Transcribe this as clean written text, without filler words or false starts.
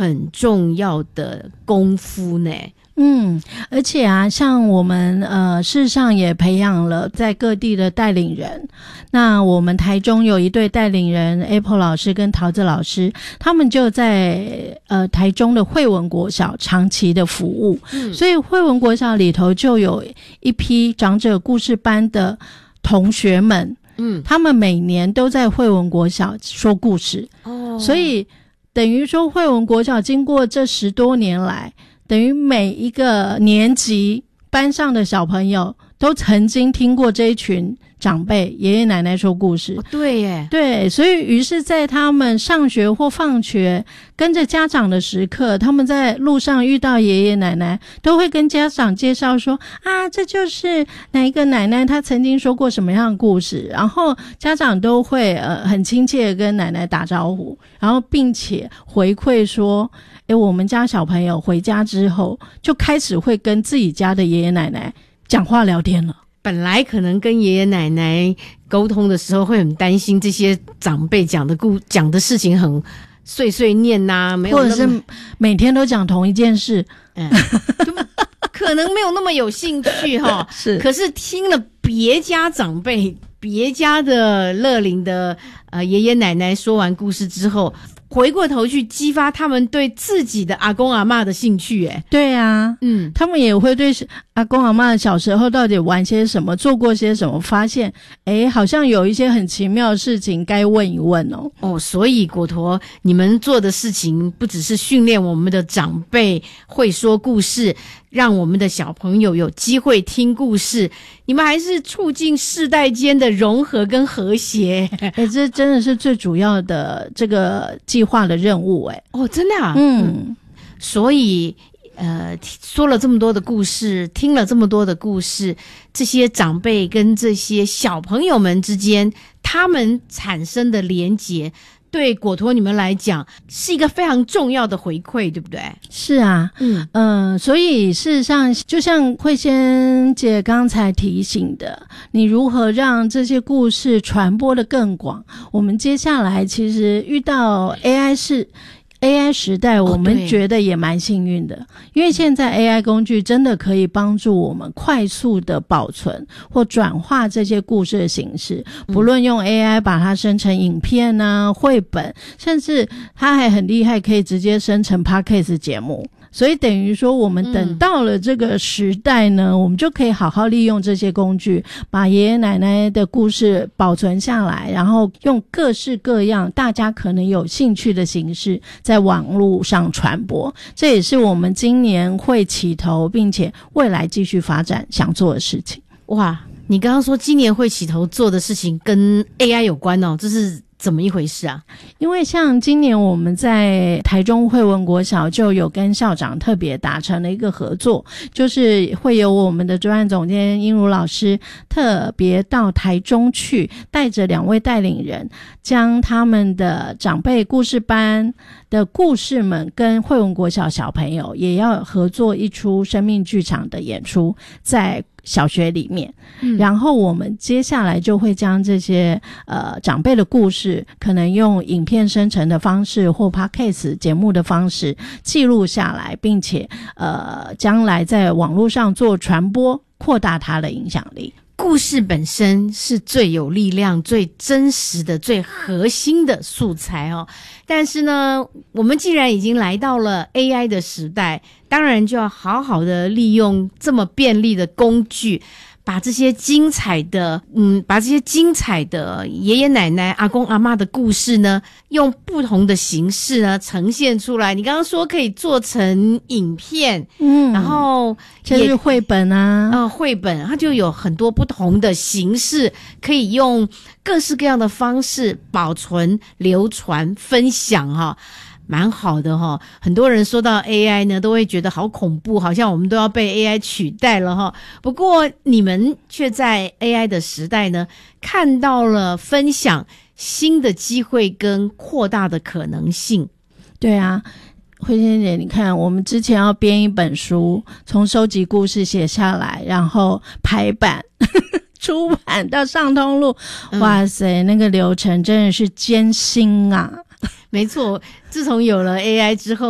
很重要的功夫呢。 而且啊，像我们事实上也培养了在各地的带领人。那我们台中有一对带领人 Apple 老师跟桃子老师，他们就在台中的惠文国小长期的服务。所以惠文国小里头就有一批长者故事班的同学们，他们每年都在惠文国小说故事。所以等于说惠文国小经过这10多年来，等于每一个年级班上的小朋友都曾经听过这一群长辈爷爷奶奶说故事。 对耶， 对，所以于是在他们上学或放学跟着家长的时刻，他们在路上遇到爷爷奶奶，都会跟家长介绍说啊，这就是哪一个奶奶她曾经说过什么样的故事，然后家长都会很亲切的跟奶奶打招呼，然后并且回馈说我们家小朋友回家之后就开始会跟自己家的爷爷奶奶讲话聊天了。 本来可能跟爷爷奶奶沟通的时候会很担心这些长辈讲的事情很碎碎念啊，没有或者是每天都讲同一件事， 就可能没有那么有兴趣哈。 是， 可是听了别家长辈、别家的乐龄的爷爷奶奶说完故事之后，回过头去激发他们对自己的阿公阿嬷的兴趣。 对啊，他们也会对阿公阿嬷小时候到底玩些什么，做过些什么，发现好像有一些很奇妙的事情该问一问哦。 所以果陀你们做的事情不只是训练我们的长辈会说故事，让我们的小朋友有机会听故事，你们还是促进世代间的融合跟和谐。 这真的是最主要的这个计划的任务。 真的啊。所以说了这么多的故事，听了这么多的故事，这些长辈跟这些小朋友们之间他们产生的连结，对果陀你们来讲是一个非常重要的回馈，对不对？ 是啊，所以事实上就像慧仙姐刚才提醒的，你如何让这些故事传播的更广，我们接下来其实遇到 AI 时代，我们觉得也蛮幸运的，因为现在 AI 工具真的可以帮助我们快速的保存或转化这些故事的形式，不论用 AI 把它生成影片啊、绘本，甚至它还很厉害，可以直接生成 Podcast 节目。所以等于说我们等到了这个时代呢，我们就可以好好利用这些工具，把爷爷奶奶的故事保存下来，然后用各式各样大家可能有兴趣的形式在网络上传播。这也是我们今年会起头并且未来继续发展想做的事情。 哇，你刚刚说今年会起头做的事情跟 AI 有关这是怎么一回事啊？ 因为像今年我们在台中惠文国小就有跟校长特别达成了一个合作，就是会有我们的专案总监英如老师特别到台中去，带着2位带领人，将他们的长辈故事班的故事们跟惠文国小小朋友也要合作一出生命剧场的演出，在小学里面，然后我们接下来就会将这些长辈的故事可能用影片生成的方式或 Podcast 节目的方式记录下来，并且将来在网络上做传播，扩大它的影响力。 故事本身是最有力量、最真实的、最核心的素材但是呢，我们既然已经来到了 AI 的时代，当然就要好好的利用这么便利的工具，把这些精彩的爷爷奶奶、阿公阿嬷的故事呢，用不同的形式呢呈现出来。你刚刚说可以做成影片，然后就是绘本啊， 绘本它就有很多不同的形式，可以用各式各样的方式保存、流传、分享蛮好的很多人说到 AI 呢，都会觉得好恐怖，好像我们都要被 AI 取代了不过你们却在 AI 的时代呢，看到了分享新的机会跟扩大的可能性。 对啊，慧仙姐，你看我们之前要编一本书，从收集故事写下来，然后排版出版到上通路，哇塞，那个流程真的是艰辛啊。 没错，自从有了 AI 之后